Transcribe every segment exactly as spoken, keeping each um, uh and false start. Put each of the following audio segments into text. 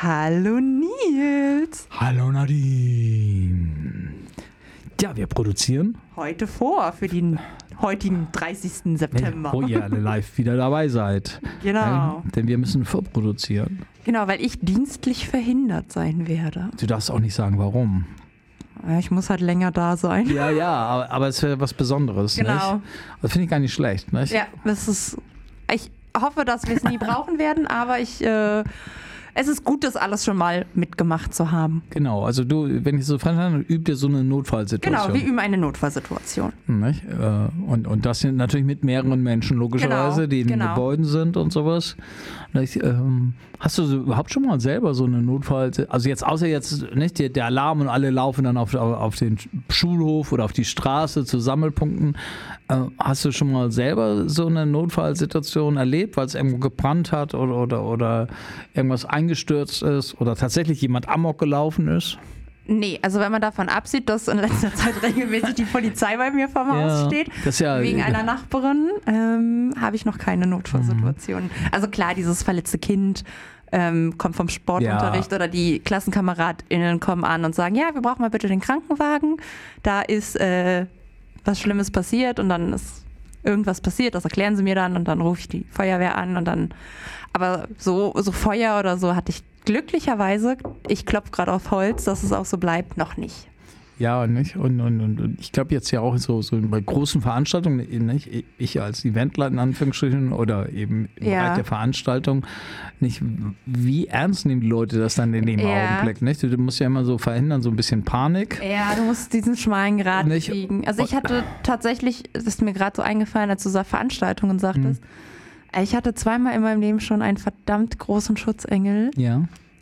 Hallo Nils. Hallo Nadine. Ja, wir produzieren Heute vor für den heutigen dreißigsten September. wo ihr alle live wieder dabei seid. Genau. Ja, denn wir müssen vorproduzieren. Genau, weil ich dienstlich verhindert sein werde. Du darfst auch nicht sagen, warum. Ja, Ich muss halt länger da sein. Ja, ja, aber, aber es wäre was Besonderes. Genau. Nicht? Das finde ich gar nicht schlecht. Nicht? Ja, das ist. Ich hoffe, dass wir es nie brauchen werden, aber ich. Äh, es ist gut, das alles schon mal mitgemacht zu haben. Genau, also du, wenn ich so verstanden habe, übt ihr so eine Notfallsituation. Genau, wir üben eine Notfallsituation. Nicht? Äh, Und, und das sind natürlich mit mehreren Menschen, logischerweise, Genau, die in genau. Gebäuden sind und sowas. Nicht? Ähm, Hast du so überhaupt schon mal selber so eine Notfall, also jetzt außer jetzt nicht der, der Alarm und alle laufen dann auf, auf den Schulhof oder auf die Straße zu Sammelpunkten, äh, hast du schon mal selber so eine Notfallsituation erlebt, weil es irgendwo gebrannt hat oder, oder, oder irgendwas eingestürzt ist oder tatsächlich jemand amok gelaufen ist? Nee, also wenn man davon absieht, dass in letzter Zeit regelmäßig die Polizei bei mir vorm Ja, Haus steht, das ist ja- wegen einer Nachbarin, ähm, habe ich noch keine Notfallsituation. Mhm. Also klar, dieses verletzte Kind ähm, kommt vom Sportunterricht Ja. oder die KlassenkameradInnen kommen an und sagen, ja, wir brauchen mal bitte den Krankenwagen, da ist äh, was Schlimmes passiert und dann ist irgendwas passiert, das erklären sie mir dann und dann rufe ich die Feuerwehr an und dann, aber so, so Feuer oder so hatte ich glücklicherweise, ich klopfe gerade auf Holz, dass es auch so bleibt, noch nicht. Ja, nicht? Und, und, und und ich glaube jetzt ja auch so, so bei großen Veranstaltungen, nicht? Ich als Eventler in Anführungsstrichen oder eben im Ja. Bereich der Veranstaltung, nicht, wie ernst nehmen die Leute das dann in dem Ja. Augenblick, nicht? Du musst ja immer so verhindern, so ein bisschen Panik. Ja, du musst diesen schmalen Grat Nicht- kriegen. Also ich hatte tatsächlich, das ist mir gerade so eingefallen, als du so Veranstaltungen sagtest, ich hatte zweimal in meinem Leben schon einen verdammt großen Schutzengel. Ja.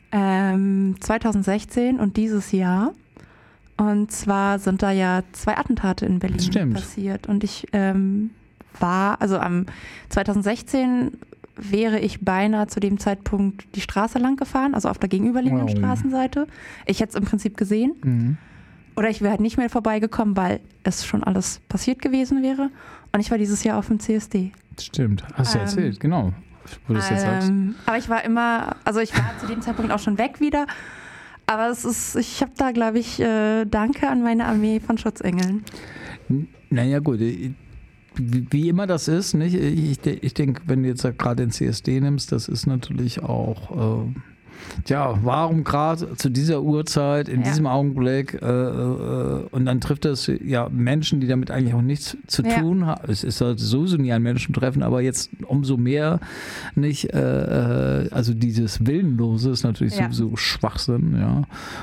Ähm, zwanzig sechzehn und dieses Jahr. Und zwar sind da ja zwei Attentate in Berlin Stimmt. passiert. Und ich ähm, war, also am zwanzig sechzehn wäre ich beinahe zu dem Zeitpunkt die Straße lang gefahren, also auf der gegenüberliegenden Wow. Straßenseite. Ich hätte es im Prinzip gesehen. Mhm. Oder ich wäre halt nicht mehr vorbeigekommen, weil es schon alles passiert gewesen wäre. Und ich war dieses Jahr auf dem C S D. Stimmt, hast du Ähm, erzählt, genau. Wo du es jetzt sagst. Ähm, aber ich war immer, also ich war zu dem Zeitpunkt auch schon weg wieder. Aber es ist, ich habe da, glaube ich, äh, Danke an meine Armee von Schutzengeln. Naja, gut. Wie, wie immer das ist, nicht? Ich, ich denke, wenn du jetzt gerade den C S D nimmst, das ist natürlich auch. Äh, Tja, warum gerade zu dieser Uhrzeit, in Ja. diesem Augenblick äh, äh, und dann trifft das ja Menschen, die damit eigentlich auch nichts zu Ja. tun haben. Es ist halt sowieso nie ein Menschentreffen, aber jetzt umso mehr nicht, äh, äh, also dieses Willenlose ist natürlich Ja. sowieso Schwachsinn, ja.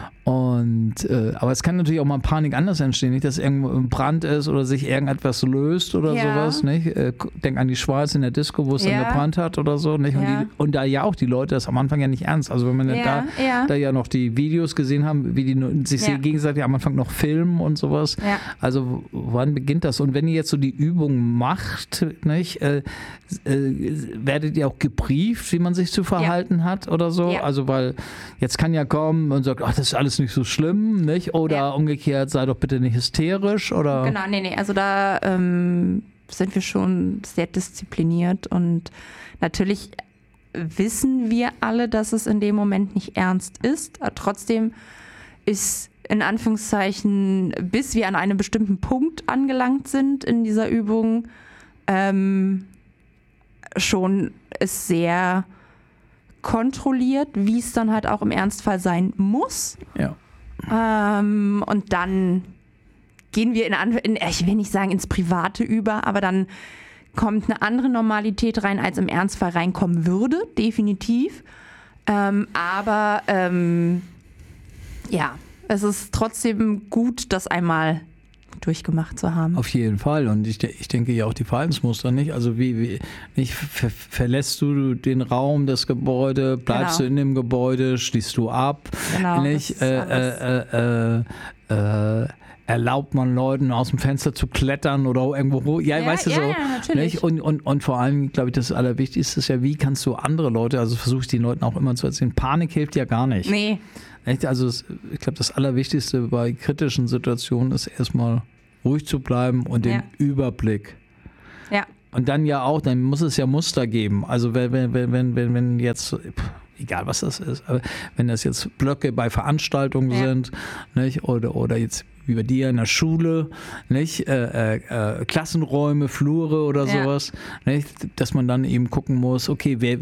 Und äh, aber es kann natürlich auch mal Panik anders entstehen, nicht, dass irgendwo ein Brand ist oder sich irgendetwas löst oder Ja. sowas, nicht? Äh, denk an die Schweiz in der Disco, wo es Ja. dann gebrannt hat oder so, nicht? Und, Ja. die, und da ja auch die Leute das am Anfang ja nicht ernst. Also wenn man Ja, da, ja. da ja noch die Videos gesehen haben, wie die nur- sich Ja. gegenseitig am Anfang noch filmen und sowas. Ja. Also wann beginnt das? Und wenn ihr jetzt so die Übung macht, nicht, äh, äh, werdet ihr auch gebrieft, wie man sich zu verhalten hat oder so? Ja. Also weil jetzt kann ja kommen und sagt, ach, das ist alles nicht so schlimm, nicht? Oder Ja. umgekehrt, sei doch bitte nicht hysterisch oder. Genau, nee, nee, also da ähm, sind wir schon sehr diszipliniert und natürlich wissen wir alle, dass es in dem Moment nicht ernst ist. Aber trotzdem ist in Anführungszeichen, bis wir an einem bestimmten Punkt angelangt sind in dieser Übung, ähm, schon ist sehr kontrolliert, wie es dann halt auch im Ernstfall sein muss. Ja. Ähm, und dann gehen wir in, Anf- in, ich will nicht sagen ins Private über, aber dann kommt eine andere Normalität rein, als im Ernstfall reinkommen würde, definitiv. Ähm, aber ähm, ja, es ist trotzdem gut, das einmal durchgemacht zu haben. Auf jeden Fall. Und ich, de- ich denke ja auch die Verhaltensmuster nicht. Also wie, wie nicht ver verlässt du den Raum, das Gebäude, bleibst Genau. du in dem Gebäude, schließt du ab, Genau, nicht? das ist Äh, alles. äh, äh, äh, erlaubt man Leuten aus dem Fenster zu klettern oder irgendwo hoch? Ja, Ja, weißt du ja, so. ja, natürlich. Nicht? Und, und, und vor allem, glaube ich, das Allerwichtigste ist ja, wie kannst du andere Leute, also versuche ich den Leuten auch immer zu erzählen, Panik hilft ja gar nicht. Nee, Echt? Also es, ich glaube, das Allerwichtigste bei kritischen Situationen ist erstmal ruhig zu bleiben und den Ja. Überblick. ja. Und dann ja auch, dann muss es ja Muster geben. Also wenn, wenn, wenn, wenn, wenn jetzt, egal was das ist, aber wenn das jetzt Blöcke bei Veranstaltungen Ja. sind, nicht? Oder, oder jetzt wie bei dir in der Schule, nicht? Äh, äh, Klassenräume, Flure oder Ja. sowas, nicht? Dass man dann eben gucken muss, okay, wer,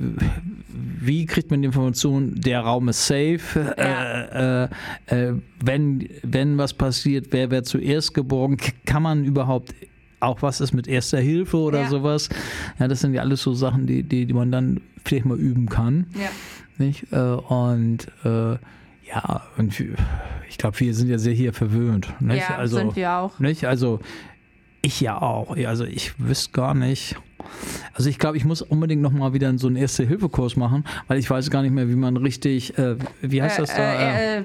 wie kriegt man die Information, der Raum ist safe, Ja. äh, äh, äh, wenn, wenn was passiert, wer wird zuerst geborgen, K- kann man überhaupt auch was ist mit Erster Hilfe oder Ja. sowas. Ja, das sind ja alles so Sachen, die, die, die man dann vielleicht mal üben kann. Ja. Nicht? Äh, und äh, ja, und wir- ich glaube, wir sind ja sehr hier verwöhnt. Nicht? Ja, also, sind wir auch. Nicht? Also ich ja auch. Also ich wüsste gar nicht. Also ich glaube, ich muss unbedingt nochmal wieder so einen Erste-Hilfe-Kurs machen, weil ich weiß gar nicht mehr, wie man richtig, äh, wie heißt das da? Äh, äh,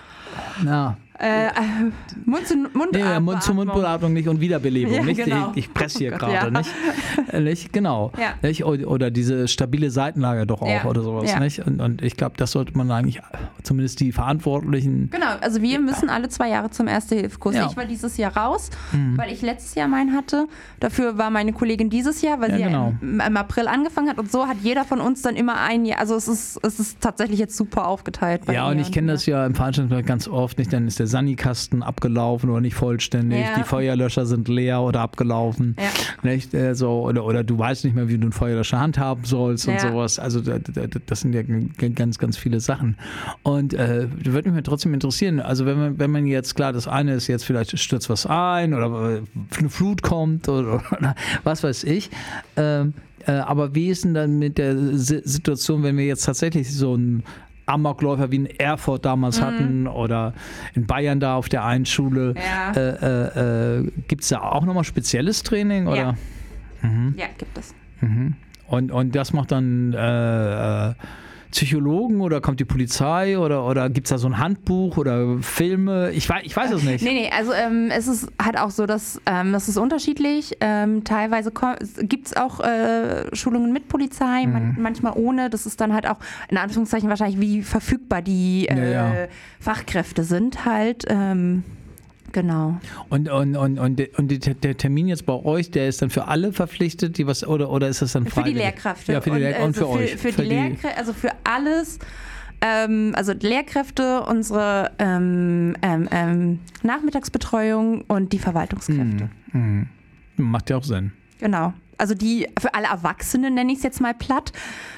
Na, äh, äh, Mund zu Mund nee, ja, Mund zu Mundbeatmung nicht und Wiederbelebung. Ja, nicht? genau. Ich, ich presse hier Oh Gott, gerade, ja. nicht? Äh, nicht? Genau. Ja. Nicht? Oder, oder diese stabile Seitenlage doch auch Ja. oder sowas. Ja. Nicht? Und, und ich glaube, das sollte man eigentlich, zumindest die Verantwortlichen. Genau, also wir müssen alle zwei Jahre zum Erste-Hilfe-Kurs. Ja. Ich war dieses Jahr raus, weil ich letztes Jahr meinen hatte. Dafür war meine Kollegin dieses Jahr, weil Ja, sie genau. ja im, im April angefangen hat. Und so hat jeder von uns dann immer ein Jahr. Also es ist, es ist tatsächlich jetzt super aufgeteilt. bei Ja, mir und ich kenne mir. das ja im Veranstaltungsbereich ganz oft nicht, dann ist der Sanikasten abgelaufen oder nicht vollständig, Ja. die Feuerlöscher sind leer oder abgelaufen, Ja. nicht? Äh, so, oder, oder du weißt nicht mehr, wie du einen Feuerlöscher handhaben sollst und Ja. sowas. Also da, da, das sind ja g- ganz, ganz viele Sachen. Und äh, würde mich trotzdem interessieren, also wenn man, wenn man jetzt, klar, das eine ist jetzt vielleicht stürzt was ein oder äh, eine Flut kommt oder, oder was weiß ich, ähm, äh, aber wie ist denn dann mit der Si- Situation, wenn wir jetzt tatsächlich so ein Amokläufer wie in Erfurt damals Mhm. hatten oder in Bayern da auf der einen Schule. Ja. Äh, äh, äh, Gibt es da auch nochmal spezielles Training? Oder? Ja. Mhm. Ja, gibt es. Mhm. Und, und das macht dann äh, äh, Psychologen oder kommt die Polizei oder, oder gibt es da so ein Handbuch oder Filme? Ich weiß, ich weiß es nicht. Nee, nee, also ähm, es ist halt auch so, dass ähm, das ist unterschiedlich. Ähm, teilweise gibt es auch äh, Schulungen mit Polizei, Mhm. man, manchmal ohne. Das ist dann halt auch in Anführungszeichen wahrscheinlich, wie verfügbar die äh, Ja, ja. Fachkräfte sind halt. Ähm, genau. Und, und, und, und, der- und der der Termin jetzt bei euch, der ist dann für alle verpflichtet, die was oder, oder ist das dann Für die freiwillig? Lehrkräfte. Ja, für die Lehrkräfte und, also für, euch. Für, die Lehrkräfte, also für alles. Ähm, also Lehrkräfte, unsere ähm, ähm, ähm, Nachmittagsbetreuung und die Verwaltungskräfte. Mhm. Mhm. Macht ja auch Sinn. Genau. Also die für alle Erwachsenen, nenne ich es jetzt mal platt,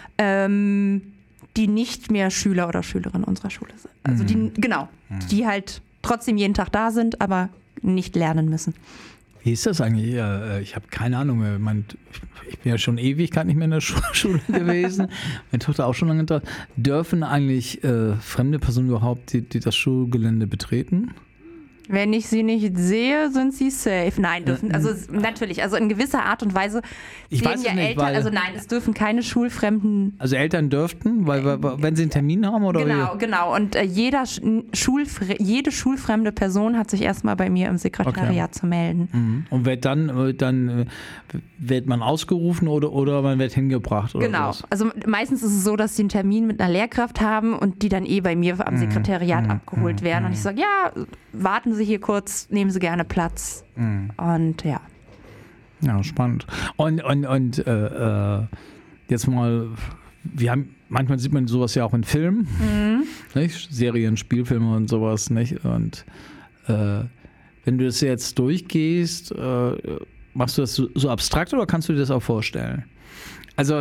ähm, die nicht mehr Schüler oder Schülerinnen unserer Schule sind. Also die, genau, die halt trotzdem jeden Tag da sind, aber nicht lernen müssen. Wie ist das eigentlich? Ja, ich habe keine Ahnung mehr. Mein, ich bin ja schon Ewigkeit nicht mehr in der Schu- Schule gewesen. Meine Tochter auch schon lange da. Dürfen eigentlich äh, fremde Personen überhaupt die, die das Schulgelände betreten? Wenn ich sie nicht sehe, sind sie safe. Nein, dürfen, also es- natürlich, also in gewisser Art und Weise Ich sehen weiß es ja nicht, Eltern, weil- also nein, es dürfen keine schulfremden. Also Eltern dürften, weil, weil wenn sie einen Termin haben oder Genau, wie? genau. Und äh, jeder Sch- Schulfre jede schulfremde Person hat sich erstmal bei mir im Sekretariat zu melden. Mhm. Und wird dann, äh, dann äh, wird man ausgerufen oder, oder man wird hingebracht oder Genau. sowas? Also meistens ist es so, dass sie einen Termin mit einer Lehrkraft haben und die dann eh bei mir Mhm. am Sekretariat abgeholt werden. Und ich sage, ja, warten Sie hier kurz, nehmen Sie gerne Platz. Mhm. Und ja. Ja, spannend. Und, und, und äh, äh, jetzt mal, wir haben, manchmal sieht man sowas ja auch in Filmen, nicht? Serien, Spielfilme und sowas, nicht? Und äh, wenn du das jetzt durchgehst, äh, machst du das so, so abstrakt oder kannst du dir das auch vorstellen? Also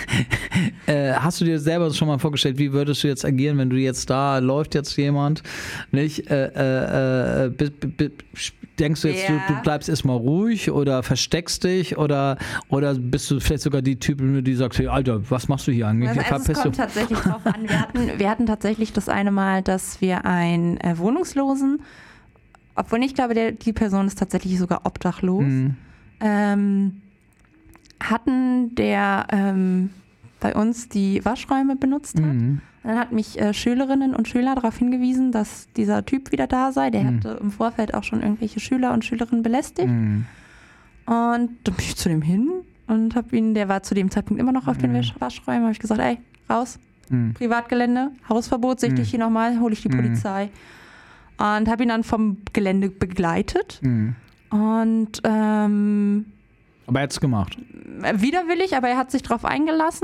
äh, hast du dir selber schon mal vorgestellt, wie würdest du jetzt agieren, wenn du jetzt da läuft jetzt jemand, nicht? Äh, äh, äh, bi- bi- bi- denkst du jetzt, Ja. du, du bleibst erstmal ruhig oder versteckst dich oder, oder bist du vielleicht sogar die Typen, die sagt, hey, Alter, was machst du hier eigentlich? Also, also es Verpiss kommt du. tatsächlich drauf an. Wir hatten, wir hatten tatsächlich das eine Mal, dass wir einen äh, Wohnungslosen, obwohl ich glaube, der, die Person ist tatsächlich sogar obdachlos, Mhm. ähm, hatten, der ähm, bei uns die Waschräume benutzt hat. Mhm. Dann hat mich äh, Schülerinnen und Schüler darauf hingewiesen, dass dieser Typ wieder da sei. Der Mhm. hatte im Vorfeld auch schon irgendwelche Schüler und Schülerinnen belästigt. Mhm. Und dann bin ich zu dem hin und habe ihn, der war zu dem Zeitpunkt immer noch auf den Wasch- Waschräumen, habe ich gesagt, ey, raus, Mhm. Privatgelände, Hausverbot, sehe ich dich hier nochmal, hole ich die Mhm. Polizei. Und habe ihn dann vom Gelände begleitet. Mhm. Und ähm, Aber er hat es gemacht. widerwillig, aber er hat sich drauf eingelassen.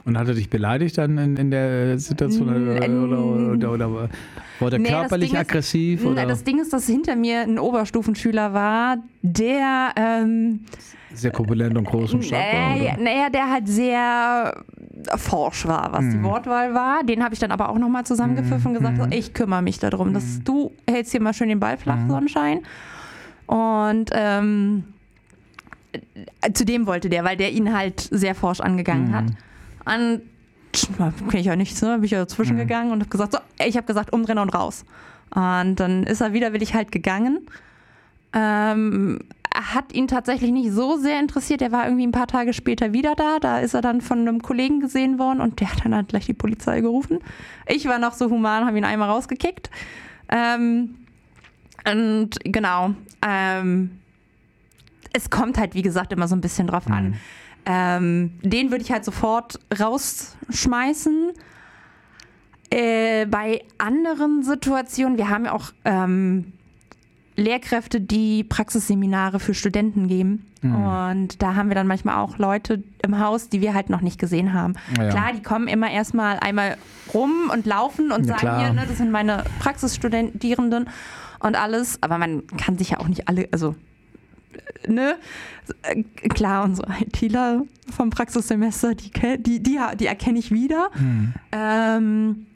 Und hat er dich beleidigt dann in, in der Situation? Oder, oder, oder, oder war der nee, körperlich ist, aggressiv? Oder? Das Ding ist, dass hinter mir ein Oberstufenschüler war, der ähm, sehr korpulent und groß und stark äh, war? Naja, der halt sehr forsch war, was hm. die Wortwahl war. Den habe ich dann aber auch nochmal zusammengepfiffen hm. und gesagt, hm. ich kümmere mich darum, hm. dass du hältst hier mal schön den Ball flach, hm. Sonnenschein. Und ähm, zu dem wollte der, weil der ihn halt sehr forsch angegangen hm. hat. Und kenne ich ja nichts, ne? Bin ich ja dazwischen mhm. gegangen und habe gesagt, so, ich habe gesagt, umdrehen und raus. Und dann ist er widerwillig halt gegangen. Ähm, hat ihn tatsächlich nicht so sehr interessiert. Er war irgendwie ein paar Tage später wieder da. Da ist er dann von einem Kollegen gesehen worden und der hat dann halt gleich die Polizei gerufen. Ich war noch so human, habe ihn einmal rausgekickt. Ähm, und genau. Ähm, es kommt halt, wie gesagt, immer so ein bisschen drauf mhm. an. Ähm, den würde ich halt sofort rausschmeißen. Äh, bei anderen Situationen, wir haben ja auch ähm, Lehrkräfte, die Praxisseminare für Studenten geben. Mhm. Und da haben wir dann manchmal auch Leute im Haus, die wir halt noch nicht gesehen haben. Ja. Klar, die kommen immer erstmal einmal rum und laufen und ja, sagen, hier, ne, das sind meine Praxisstudierenden und alles. Aber man kann sich ja auch nicht alle, also ne, klar, unsere ITler vom Praxissemester, die, die, die, die erkenne ich wieder. Mhm. Ähm,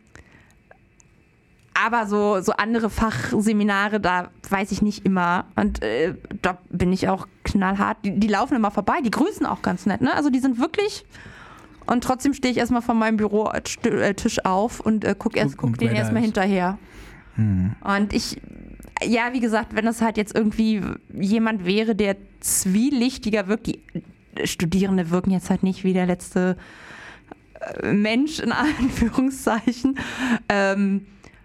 aber so, so andere Fachseminare, da weiß ich nicht immer. Und äh, da bin ich auch knallhart. Die, die laufen immer vorbei, die grüßen auch ganz nett, ne? Also die sind wirklich. Und trotzdem stehe ich erstmal von meinem Bürotisch auf und äh, gucke erst, guck denen erstmal hinterher. Mhm. Und ich. Ja, wie gesagt, wenn das halt jetzt irgendwie jemand wäre, der zwielichtiger wirkt, die Studierende wirken jetzt halt nicht wie der letzte Mensch, in Anführungszeichen, ähm,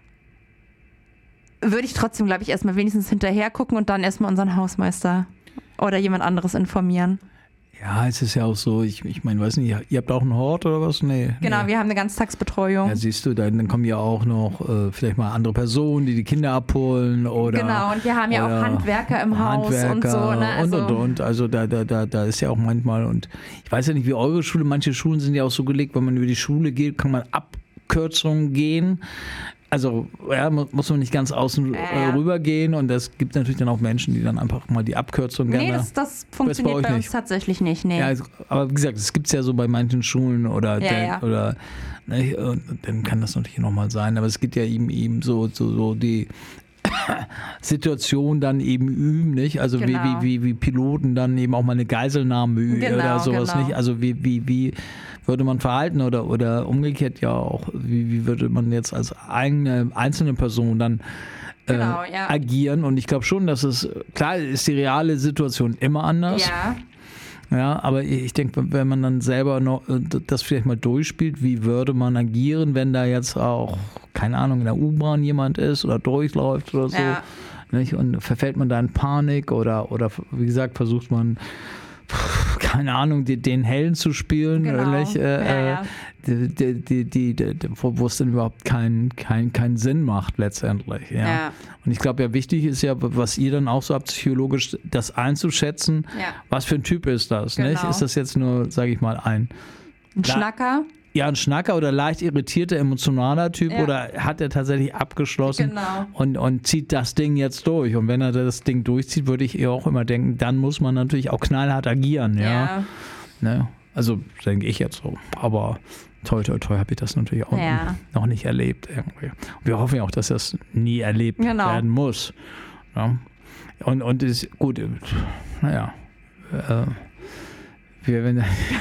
würde ich trotzdem, glaube ich, erstmal wenigstens hinterher gucken und dann erstmal unseren Hausmeister oder jemand anderes informieren. Ja, es ist ja auch so, ich, ich meine, weiß nicht, ihr habt auch einen Hort oder was? Nee. Genau, nee. Wir haben eine Ganztagsbetreuung. Ja, siehst du, dann, dann kommen ja auch noch äh, vielleicht mal andere Personen, die die Kinder abholen oder. Genau, und wir haben ja auch Handwerker im Handwerker Haus und so. Ne? Also und, und, und. Also da, da, da, da ist ja auch manchmal, und ich weiß ja nicht, wie eure Schule, manche Schulen sind ja auch so gelegt, wenn man über die Schule geht, kann man Abkürzungen gehen. Also ja, muss man nicht ganz außen äh, ja. rüber gehen, und es gibt natürlich dann auch Menschen, die dann einfach mal die Abkürzung gerne. Nee, das, das funktioniert bei, bei uns tatsächlich nicht. Nee. Ja, also, aber wie gesagt, das gibt es ja so bei manchen Schulen oder, ja, der, ja. oder ne, und dann kann das natürlich nochmal sein, aber es gibt ja eben, eben so, so, so die Situation dann eben üben, nicht? Also genau. wie, wie, wie, wie Piloten dann eben auch mal eine Geiselnahme üben genau, oder sowas, genau. nicht? Also wie, wie, wie würde man verhalten oder, oder umgekehrt ja auch, wie, wie würde man jetzt als eigene einzelne Person dann äh, genau, ja. agieren? Und ich glaube schon, dass es, klar ist die reale Situation immer anders. Ja. Ja, aber ich denke, wenn man dann selber noch das vielleicht mal durchspielt, wie würde man agieren, wenn da jetzt auch, keine Ahnung, in der U-Bahn jemand ist oder durchläuft oder so, ja. nicht? Und verfällt man da in Panik oder, oder wie gesagt, versucht man, keine Ahnung, die, den Hellen zu spielen, genau. nicht? Äh, ja, ja. Die, die, die, die, die, wo es dann überhaupt keinen kein, kein Sinn macht letztendlich. Ja. Ja. Und ich glaube ja, wichtig ist ja, was ihr dann auch so habt, psychologisch das einzuschätzen, ja. was für ein Typ ist das, genau. nicht? Ist das jetzt nur, sage ich mal, ein Ein Schnacker? Ja, ein Schnacker oder leicht irritierter, emotionaler Typ, ja. oder hat er tatsächlich abgeschlossen genau. und, und zieht das Ding jetzt durch? Und wenn er das Ding durchzieht, würde ich eher auch immer denken, dann muss man natürlich auch knallhart agieren. Ja. ja. Ne? Also denke ich jetzt so. Aber toi, toi, toi, habe ich das natürlich auch ja. noch nicht erlebt. Irgendwie. Und wir hoffen ja auch, dass das nie erlebt genau. werden muss. Ja? Und, und ist gut, naja, äh, wir, wenn,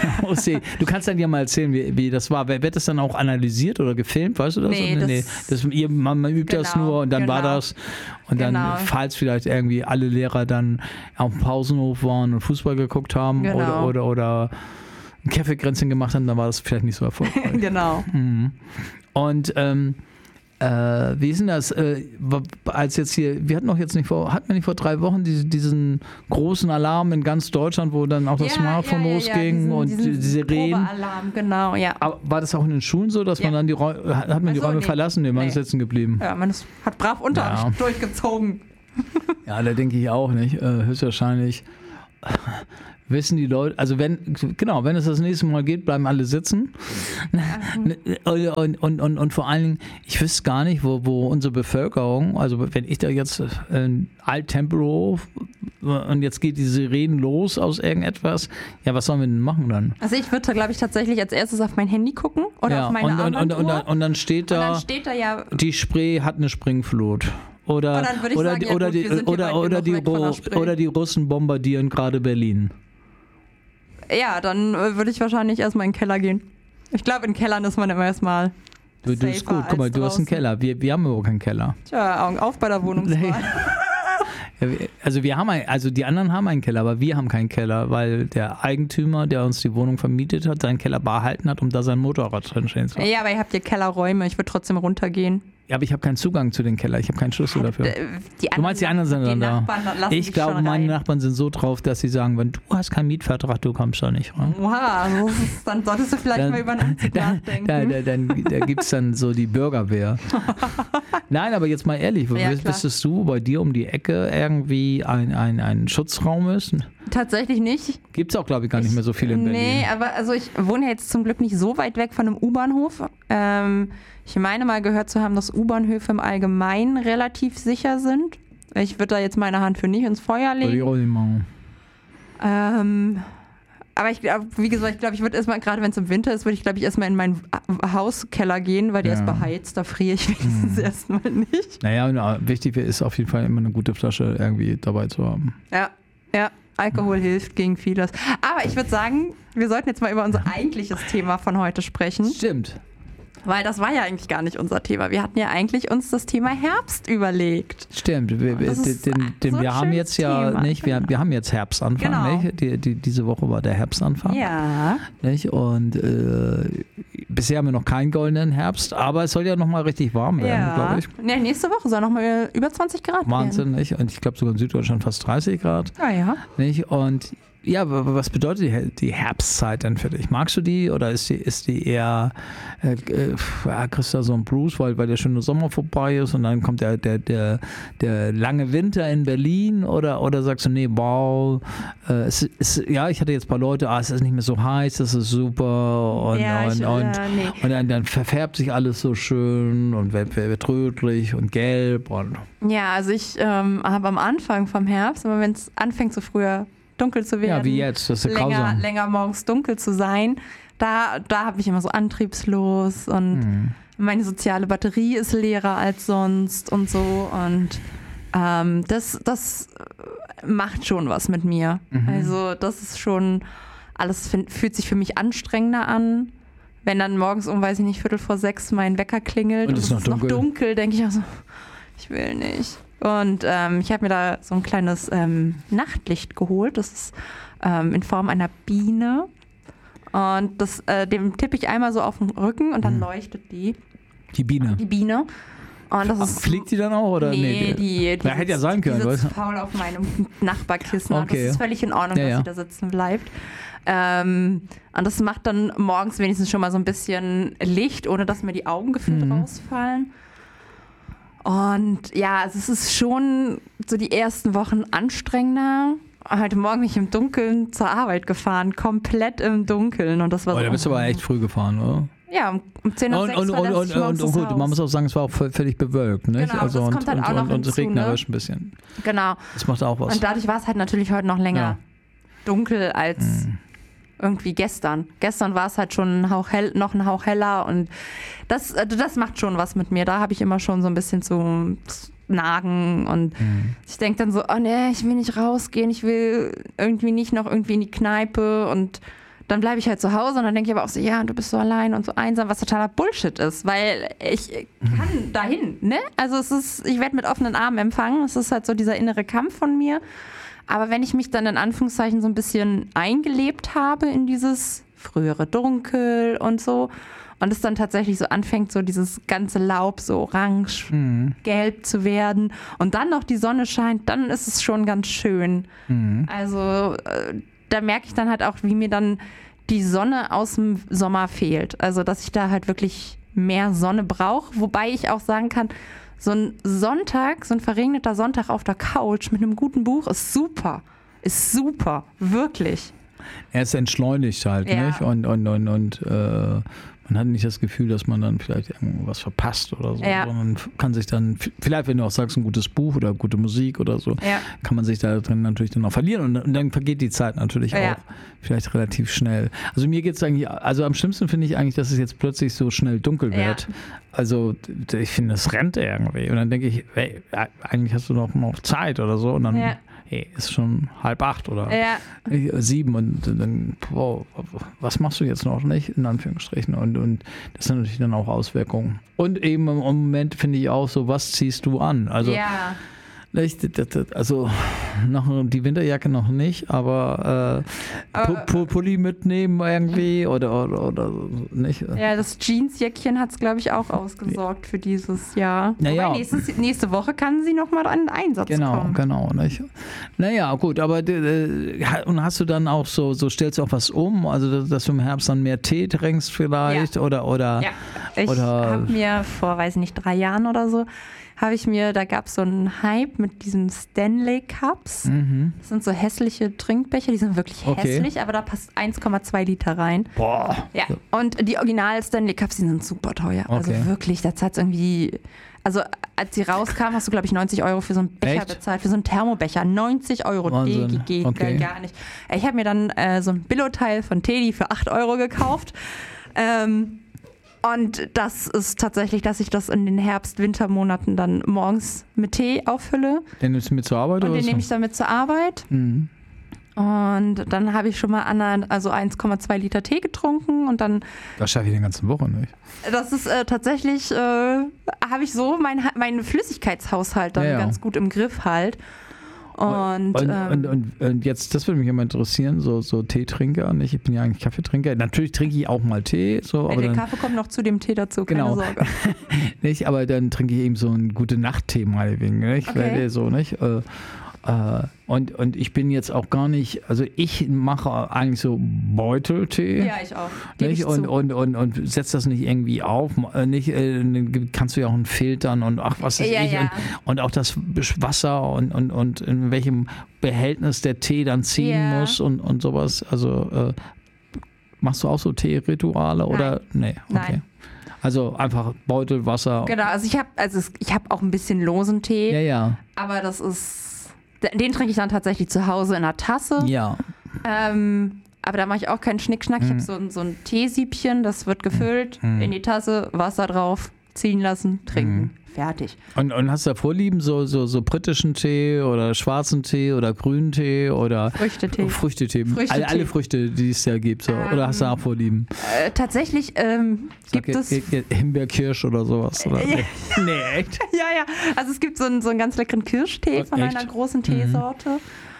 du kannst dann ja mal erzählen, wie, wie das war. Wird das dann auch analysiert oder gefilmt, weißt du das? Nee, das, nee, das ihr, man, man übt genau, das nur und dann genau. war das. Und dann, genau. falls vielleicht irgendwie alle Lehrer dann auf dem Pausenhof waren und Fußball geguckt haben genau. oder, oder, oder ein Kaffeekränzchen gemacht haben, dann war das vielleicht nicht so erfolgreich. genau. Mhm. Und ähm, Äh, wie ist denn das, äh, als jetzt hier, wir hatten doch jetzt nicht vor, hatten wir nicht vor drei Wochen diese, diesen großen Alarm in ganz Deutschland, wo dann auch das ja, Smartphone ja, ja, losging diesen, und diesen diese Reden. Probealarm, genau, ja. Aber war das auch in den Schulen so, dass ja. man dann die Räume, hat man die also, Räume nee. verlassen? Nee, man nee. ist sitzen geblieben. Ja, man ist, hat brav Unterricht ja. durchgezogen. Ja, da denke ich auch nicht. Äh, höchstwahrscheinlich wissen die Leute, also wenn, genau, wenn es das nächste Mal geht, bleiben alle sitzen. Und, und, und, und, und vor allen Dingen, ich wüsste gar nicht, wo, wo unsere Bevölkerung, also wenn ich da jetzt in Alt-Tempelhof und jetzt geht die Sirenen los aus irgendetwas, ja, was sollen wir denn machen dann? Also ich würde, glaube ich, tatsächlich als erstes auf mein Handy gucken oder ja, auf meine und, und, und, und, Armbanduhr. und dann steht da, und dann steht da ja, die Spree hat eine Springflut. Oder, Und dann würde ich oder, sagen, die- ja oder, gut, die, wir sind hier oder, weit oder, genug die weg von der Ru- Spree. oder die Russen bombardieren gerade Berlin. ja, dann äh, würde ich wahrscheinlich erstmal in den Keller gehen. Ich glaube, in Kellern ist man immer erstmal Du, du ist safer gut, guck mal, als du hast einen draußen. Keller. Wir, wir haben überhaupt keinen Keller. Tja, Augen auf bei der Wohnungswahl. Ja, wir- Also wir haben ein, also die anderen haben einen Keller, aber wir haben keinen Keller, weil der Eigentümer, der uns die Wohnung vermietet hat, seinen Keller behalten hat, um da sein Motorrad drin stehen zu haben. Ja, aber ihr habt hier Kellerräume. Ich würde trotzdem runtergehen. Ja, aber ich habe keinen Zugang zu den Keller, ich habe keinen Schlüssel dafür. Äh, Die Du meinst, die anderen sind die dann da? Nachbarn lassen Ich sich glaube, schon meine rein. Nachbarn sind so drauf, dass sie sagen, wenn du hast keinen Mietvertrag, du kommst da nicht rein. Oha, das ist, dann solltest du vielleicht Dann- mal über einen Umzug Da, nachdenken. da, da, dann, da gibt es dann so die Bürgerwehr. Nein, aber jetzt mal ehrlich, Ja, wüs- klar. wüsstest du, bei dir um die Ecke irgendwie ein, ein, ein Schutzraum ist? Tatsächlich nicht. Gibt es auch, glaube ich, gar nicht mehr so viele in Berlin. Nee, aber also ich wohne ja jetzt zum Glück nicht so weit weg von einem U-Bahnhof. Ähm, ich meine mal gehört zu haben, dass U-Bahnhöfe im Allgemeinen relativ sicher sind. Ich würde da jetzt meine Hand für nicht ins Feuer Würde ich legen. auch nicht machen. Ähm, aber ich glaube, wie gesagt, ich glaube, ich würde erstmal, gerade wenn es im Winter ist, würde ich, glaube ich, erstmal in meinen Hauskeller gehen, weil der Ja. ist beheizt, da friere ich wenigstens erstmal nicht. Naja, na, wichtig ist auf jeden Fall immer eine gute Flasche irgendwie dabei zu haben. Ja, ja. Alkohol hilft gegen vieles. Aber ich würde sagen, wir sollten jetzt mal über unser eigentliches Thema von heute sprechen, Stimmt. weil das war ja eigentlich gar nicht unser Thema. Wir hatten ja eigentlich uns das Thema Herbst überlegt. Stimmt. Wir, wir, Das ist den, den, so ein wir haben schönes jetzt ja Thema. nicht, wir, wir haben jetzt Herbstanfang, Genau. nicht? Die, die, diese Woche war der Herbstanfang. Ja. Nicht? Und äh, bisher haben wir noch keinen goldenen Herbst, aber es soll ja noch mal richtig warm werden, Ja. glaube ich. ja. Nächste Woche soll nochmal über zwanzig Grad Wahnsinn, nicht? Und ich glaube sogar in Süddeutschland fast dreißig Grad. werden. Ja, ja. Nicht? Und ja, wa- was bedeutet die, die Herbstzeit denn für dich? Magst du die oder ist die, ist die eher, äh, äh, ja, kriegst du da so einen Blues, weil, weil der schöne Sommer vorbei ist und dann kommt der, der, der, der lange Winter in Berlin oder, oder sagst du, nee, wow, äh, es ist, ja, ich hatte jetzt ein paar Leute, ah, es ist nicht mehr so heiß, das ist super und, Ja, ich- und, und, äh, nee. und dann, dann verfärbt sich alles so schön und wird, wird rötlich und gelb und Ja, also ich ähm, habe am Anfang vom Herbst, immer wenn es anfängt so früher dunkel zu werden, ja, wie jetzt, das ist ja länger, grausam. länger morgens dunkel zu sein, da, da habe ich immer so antriebslos und Hm. meine soziale Batterie ist leerer als sonst und so und ähm, das, das macht schon was mit mir. Mhm. Also das ist schon, alles find, fühlt sich für mich anstrengender an. Wenn dann morgens um, weiß ich nicht, Viertel vor sechs mein Wecker klingelt Und und es es ist ist noch noch dunkel. dunkel, denke ich auch so, ich will nicht. Und ähm, ich habe mir da so ein kleines ähm, Nachtlicht geholt. Das ist ähm, in Form einer Biene. Und das, äh, dem tippe ich einmal so auf den Rücken und dann Mhm. leuchtet die, Die Biene. die Biene. Und das Ach, ist, fliegt die dann auch? Oder? nee, die, die Ja, hätte ja sein können, die sitzt weißt du? faul auf meinem Nachbarkissen. Und Okay. das ist völlig in Ordnung, Ja, dass ja. sie da sitzen bleibt. Ähm, und das macht dann morgens wenigstens schon mal so ein bisschen Licht, ohne dass mir die Augen gefühlt Mhm. rausfallen. Und ja, also es ist schon so die ersten Wochen anstrengender. Heute Morgen bin ich im Dunkeln zur Arbeit gefahren, komplett im Dunkeln. Und das war Oh, so, da bist du aber echt früh gefahren, oder? ja, um, um zehn Uhr Und, sechs und, und, verlasse und, ich morgens und, und das gut, man Haus. muss auch sagen, es war auch v- völlig bewölkt, nicht? Genau, also das und, kommt halt und, auch noch und, und hinzu, regnerisch ein bisschen. Genau. Das macht auch was. Und dadurch war es halt natürlich heute noch länger Ja. dunkel als Mhm. irgendwie gestern. Gestern war es halt schon ein Hauch hell, noch ein Hauch heller und das, äh, das macht schon was mit mir. Da habe ich immer schon so ein bisschen zu nagen und Mhm. ich denke dann so, oh nee, ich will nicht rausgehen, ich will irgendwie nicht noch irgendwie in die Kneipe und dann bleibe ich halt zu Hause und dann denke ich aber auch so, ja, du bist so allein und so einsam, was totaler Bullshit ist, weil ich kann dahin, ne? Also es ist, ich werde mit offenen Armen empfangen, es ist halt so dieser innere Kampf von mir, aber wenn ich mich dann in Anführungszeichen so ein bisschen eingelebt habe in dieses frühere Dunkel und so und es dann tatsächlich so anfängt, so dieses ganze Laub so orange, Mhm. gelb zu werden und dann noch die Sonne scheint, dann ist es schon ganz schön. Mhm. Also äh, da merke ich dann halt auch, wie mir dann die Sonne aus dem Sommer fehlt. Also dass ich da halt wirklich mehr Sonne brauche, wobei ich auch sagen kann, so ein Sonntag, so ein verregneter Sonntag auf der Couch mit einem guten Buch ist super. ist super, wirklich. Er ist entschleunigt halt, Ja. nicht? Und, und, und, und äh, man hat nicht das Gefühl, dass man dann vielleicht irgendwas verpasst oder so, Ja. sondern kann sich dann, vielleicht wenn du auch sagst, ein gutes Buch oder gute Musik oder so, Ja. kann man sich da drin natürlich dann auch verlieren und, und dann vergeht die Zeit natürlich Ja. auch vielleicht relativ schnell. Also mir geht es eigentlich, also am schlimmsten finde ich eigentlich, dass es jetzt plötzlich so schnell dunkel Ja. wird. Also ich finde, es rennt irgendwie und dann denke ich, hey, eigentlich hast du noch, noch Zeit oder so und dann Ja. hey, ist schon halb acht oder Ja. sieben und dann, wow, was machst du jetzt noch nicht, in Anführungsstrichen und, und das hat natürlich dann auch Auswirkungen. Und eben im Moment finde ich auch so, was ziehst du an? Also, ja. nicht, das- das- also noch die Winterjacke noch nicht, aber, äh, Aber- Pu- Pu- Pulli mitnehmen irgendwie oder, oder, oder nicht. Ja, das Jeansjäckchen hat es, glaube ich, auch ausgesorgt für dieses Jahr. Naja. Wobei nächstes, nächste Woche kann sie nochmal an den Einsatz Genau, kommen. genau. Nicht? Naja, gut, aber äh, und hast du dann auch so, so stellst du auch was um, also dass du im Herbst dann mehr Tee trinkst vielleicht Ja. oder oder Ja, ich Oder- habe mir vor, weiß ich nicht, drei Jahren oder so, habe ich mir, da gab es so einen Hype mit diesen Stanley Cups. Mhm. Das sind so hässliche Trinkbecher, die sind wirklich Okay. hässlich, aber da passt eins Komma zwei Liter rein. Boah. Ja, und die Original Stanley Cups, die sind super teuer. Okay. Also wirklich, da zahlt es irgendwie, also als sie rauskam, hast du, glaube ich, neunzig Euro für so einen Becher Echt? bezahlt, für so einen Thermobecher. neunzig Euro, Wahnsinn. geht, geht Okay. gar nicht. Ich habe mir dann äh, so ein Billo-Teil von Teddy für acht Euro gekauft. ähm, und das ist tatsächlich, dass ich das in den Herbst-Wintermonaten dann morgens mit Tee auffülle. Den nimmst du mit zur Arbeit Und oder den so? nehme ich dann mit zur Arbeit. Mhm. Und dann habe ich schon mal anderen, also eins Komma zwei Liter Tee getrunken und dann, Das schaffe ich die ganze Woche nicht. das ist äh, tatsächlich, äh, habe ich so meinen mein Flüssigkeitshaushalt dann Ja, ja. ganz gut im Griff halt. Und, Und, ähm, und, und, und jetzt, das würde mich immer interessieren, so, so Teetrinker, nicht? Ich bin ja eigentlich Kaffeetrinker. Natürlich trinke ich auch mal Tee, so, aber der dann, Kaffee kommt noch zu dem Tee dazu, keine Genau. Sorge. nicht, aber dann trinke ich eben so einen gute Nacht-Tee meinetwegen, nicht? Okay. Weil der so, nicht? Äh, äh, und, und ich bin jetzt auch gar nicht, also ich mache eigentlich so Beuteltee. Ja, ich auch. Geb Nicht? ich Und, zu. und, und, und setzt das nicht irgendwie auf, äh, nicht, äh, dann kannst du ja auch einen filtern und ach was weiß Ja, ich ja. Und, und auch das Wasser und, und, und in welchem Behältnis der Tee dann ziehen Ja. muss und, und sowas. Also äh, machst du auch so Teerituale oder? Nee, okay. Nein. Also einfach Beutel, Wasser. Genau, also ich habe also es- ich habe auch ein bisschen losen Tee, Ja, ja. aber das ist, den trinke ich dann tatsächlich zu Hause in einer Tasse. Ja. Ähm, aber da mache ich auch keinen Schnickschnack. Ich habe so, ein- so ein Teesiebchen, das wird gefüllt, in die Tasse, Wasser drauf, ziehen lassen, trinken. Fertig. Und, und hast du da Vorlieben, so, so, so britischen Tee oder schwarzen Tee oder grünen Tee oder Früchtetee. Früchtetee. Früchtetee. Alle, alle Früchte, die es ja gibt. So. Oder hast du auch Vorlieben? Äh, tatsächlich ähm, gibt Sag, es. ge- ge- Himbeerkirsch oder sowas. Oder? Ja. Nee, echt? Ja, ja. Also es gibt so einen, so einen ganz leckeren Kirschtee von Echt? einer großen Teesorte.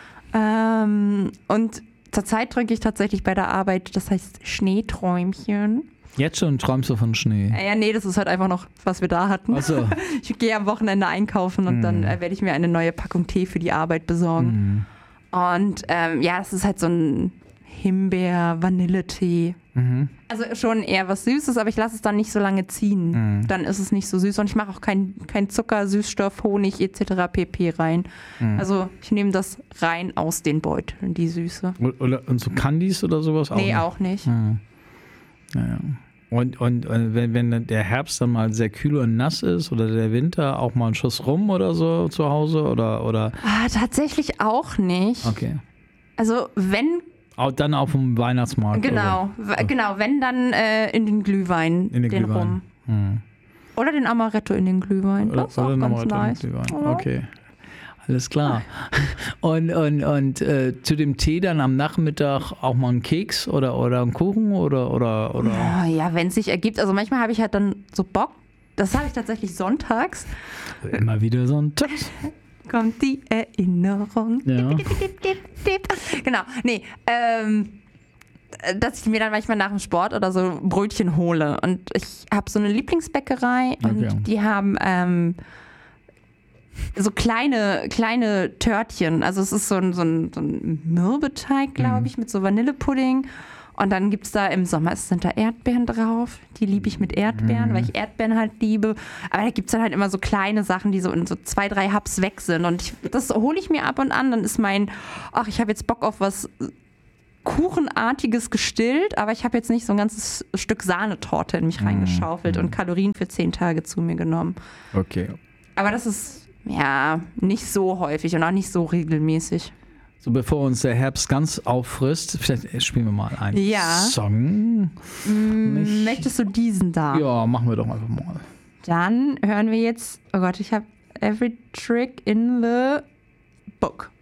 Ähm, und zurzeit trinke ich tatsächlich bei der Arbeit, das heißt Schneeträumchen. Jetzt schon träumst du von Schnee. Äh, Ja, nee, das ist halt einfach noch, was wir da hatten. Ach so. Ich gehe am Wochenende einkaufen und dann äh, werde ich mir eine neue Packung Tee für die Arbeit besorgen. Und ähm, ja, das ist halt so ein Himbeer-Vanilletee. Mhm. Also schon eher was Süßes, aber ich lasse es dann nicht so lange ziehen. Mhm. Dann ist es nicht so süß und ich mache auch kein, kein Zucker, Süßstoff, Honig et cetera pp. Rein. Also ich nehme das rein aus den Beuteln, die Süße. Oder, oder, und so Candies oder sowas auch? Nee, nicht? auch nicht. Mhm. Naja. Und, und, und wenn, wenn der Herbst dann mal sehr kühl und nass ist oder der Winter, auch mal ein Schuss rum oder so zu Hause oder, oder Ah, tatsächlich auch nicht. okay. Also wenn, Auch dann auf dem Weihnachtsmarkt. genau, w- genau, wenn dann äh, in den Glühwein, Oder in den, den Glühwein. rum. Hm. Oder den Amaretto in den Glühwein. Oder, Das ist auch oder ganz nochmal nice. Glühwein. Ja. Okay. Alles klar. Und, und, und äh, zu dem Tee dann am Nachmittag auch mal einen Keks oder, oder einen Kuchen oder, oder, oder Oh, ja, wenn es sich ergibt. Also manchmal habe ich halt dann so Bock. Das habe ich tatsächlich sonntags. immer wieder so ein Tipp. Kommt die Erinnerung. Ja. Dip, dip, dip, dip, dip. Genau. Nee, ähm, dass ich mir dann manchmal nach dem Sport oder so Brötchen hole. Und ich habe so eine Lieblingsbäckerei und Okay. die haben ähm, so kleine, kleine Törtchen. Also es ist so ein, so ein, so ein Mürbeteig, glaube ich, mit so Vanillepudding. Und dann gibt es da im Sommer, sind da Erdbeeren drauf. Die liebe ich mit Erdbeeren, Mhm. weil ich Erdbeeren halt liebe. Aber da gibt es dann halt immer so kleine Sachen, die so in so zwei, drei Hubs weg sind. Und ich, das hole ich mir ab und an. Dann ist mein, ach, ich habe jetzt Bock auf was Kuchenartiges gestillt, aber ich habe jetzt nicht so ein ganzes Stück Sahnetorte in mich Mhm. reingeschaufelt und Kalorien für zehn Tage zu mir genommen. Okay. Aber das ist, ja, nicht so häufig und auch nicht so regelmäßig. So, bevor uns der Herbst ganz auffrisst, vielleicht spielen wir mal einen Ja. Song. Mm, Nicht- Möchtest du diesen da? Ja, machen wir doch einfach mal. Dann hören wir jetzt, oh Gott, ich habe Every Trick in the Book.